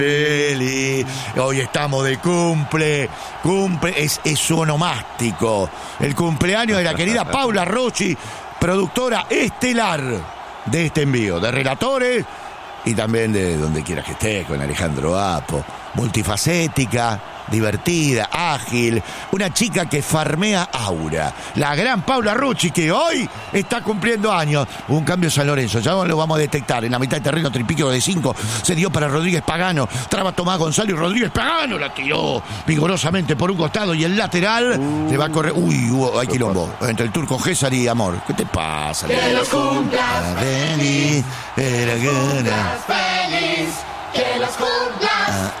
Hoy estamos de cumple, es su onomástico. El cumpleaños de la querida Paula Rocci, productora estelar de este envío, de Relatores y también de Donde Quieras que Estés, con Alejandro Apo. Multifacética, divertida, ágil, una chica que farmea aura. La gran Paula Rocci, que hoy está cumpliendo años. Un cambio en San Lorenzo, ya lo vamos a detectar. En la mitad de terreno, tripiquio de 5, se dio para Rodríguez Pagano. Traba Tomás González y Rodríguez Pagano la tiró vigorosamente por un costado y el lateral se va a correr. Hay quilombo entre el turco César y Amor. ¿Qué te pasa? Que los cumplas feliz, feliz, que los cumplas.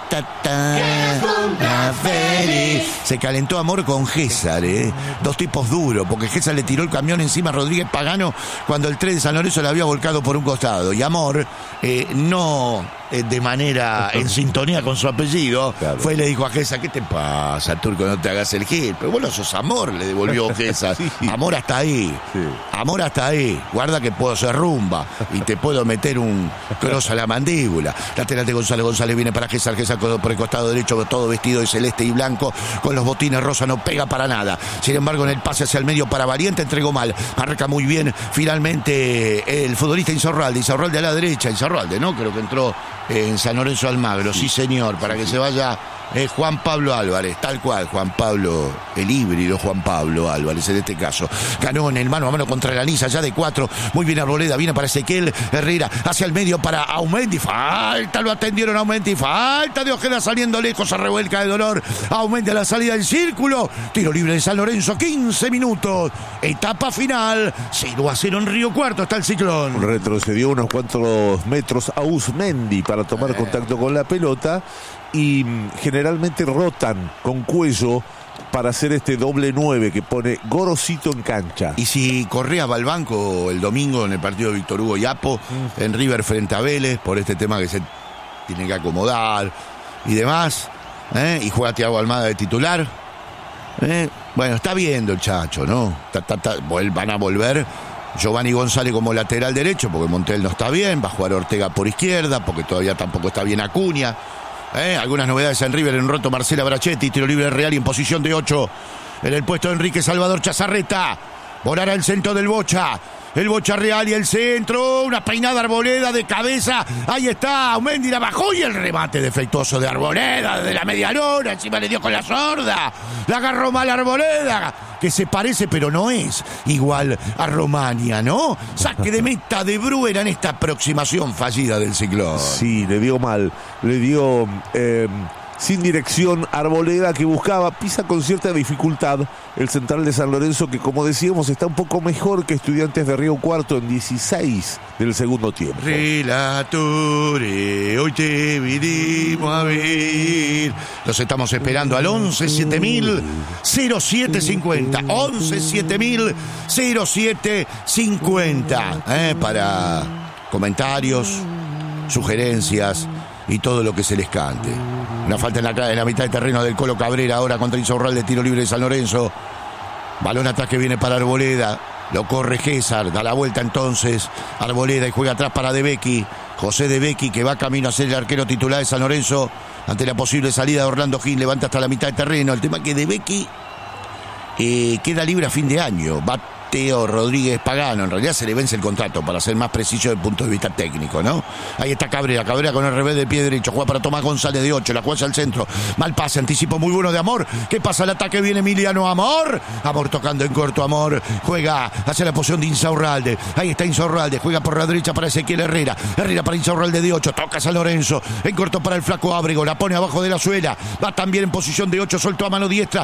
Feliz. Se calentó Amor con César, dos tipos duros, porque César le tiró el camión encima a Rodríguez Pagano cuando el tren de San Lorenzo le había volcado por un costado. Y Amor, no de manera en sintonía con su apellido, claro, fue y le dijo a César: ¿qué te pasa, turco? No te hagas el gil. Pero bueno, sos Amor, le devolvió César. Sí. Amor hasta ahí. Sí. Amor hasta ahí. Guarda que puedo ser rumba y te puedo meter un cross a la mandíbula. Lateral de González. González viene para César. César por el costado derecho, todo vestido de celeste y blanco, con los botines rosa, no pega para nada. Sin embargo, en el pase hacia el medio para Valiente, entregó mal. Marca muy bien, finalmente, el futbolista Insaurralde. Insaurralde a la derecha. Insaurralde, ¿no? Creo que entró en San Lorenzo Almagro. Sí, señor, para que se vaya Juan Pablo Álvarez, tal cual, Juan Pablo, el híbrido Juan Pablo Álvarez en este caso. Ganó en el mano a mano contra la Niza, ya de 4. Muy bien Arboleda, viene para Ezequiel Herrera, hacia el medio para Aumendi. Falta, lo atendieron a Aumendi. Falta de Ojeda saliendo lejos, se revuelca de dolor. Aumendi a la salida del círculo. Tiro libre de San Lorenzo, 15 minutos. Etapa final, 0-0 en Río Cuarto está el Ciclón. Retrocedió unos cuantos metros a Usmendi para tomar contacto con la pelota. Y generalmente rotan con Cuello para hacer este doble 9 que pone Gorosito en cancha. Y si Correa va al banco el domingo en el partido de Víctor Hugo y Apo, en River frente a Vélez, por este tema que se tiene que acomodar y demás, y juega Thiago Almada de titular, bueno, está viendo el chacho, ¿no? Van a volver Giovanni González como lateral derecho, porque Montiel no está bien, va a jugar Ortega por izquierda, porque todavía tampoco está bien Acuña. Algunas novedades en River, en roto Marcela Brachetti, tiro libre Real y en posición de 8. En el puesto de Enrique Salvador Chazarreta. Volará el centro del Bocha. El Bocha Real y el centro. Una peinada Arboleda de cabeza. Ahí está. Aumendi la bajó y el remate defectuoso de Arboleda desde la media luna. Encima le dio con la sorda. La agarró mal Arboleda, que se parece pero no es igual a Romania, ¿no? Saque de meta de Bruera en esta aproximación fallida del Ciclón. Sí, le dio mal. Le dio sin dirección Arboleda, que buscaba, pisa con cierta dificultad el central de San Lorenzo, que como decíamos está un poco mejor que Estudiantes de Río Cuarto en 16 del segundo tiempo. Relatore, hoy te vinimos a ver. Los estamos esperando al 11-7000-0750. 11-7000-0750. Para comentarios, sugerencias y todo lo que se les cante. Una falta en la mitad de terreno del Colo Cabrera ahora contra Insaurralde de tiro libre de San Lorenzo. Balón atrás que viene para Arboleda. Lo corre César, da la vuelta entonces Arboleda y juega atrás para De Becchi. José De Becchi, que va camino a ser el arquero titular de San Lorenzo ante la posible salida de Orlando Gil. Levanta hasta la mitad de terreno. El tema es que De Becchi queda libre a fin de año. Va Teo Rodríguez Pagano, en realidad se le vence el contrato, para ser más preciso desde el punto de vista técnico, ¿no? Ahí está Cabrera con el revés del pie derecho, juega para Tomás González de 8, la juega hacia el centro, mal pase, anticipo muy bueno de Amor. ¿Qué pasa? El ataque viene Emiliano Amor tocando en corto. Amor juega hacia la posición de Insaurralde, ahí está Insaurralde, juega por la derecha para Ezequiel Herrera para Insaurralde de 8, toca San Lorenzo, en corto para el flaco Ábrego, la pone abajo de la suela, va también en posición de 8, soltó a mano diestra,